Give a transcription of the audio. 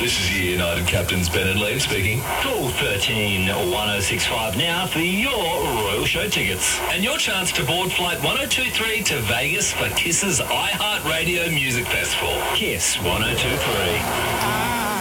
this is your United Captains Ben and Liam speaking. Call 13 1065 now for your Royal Show tickets. And your chance to board Flight 1023 to Vegas for KISS's iHeartRadio Music Festival. KISS 1023.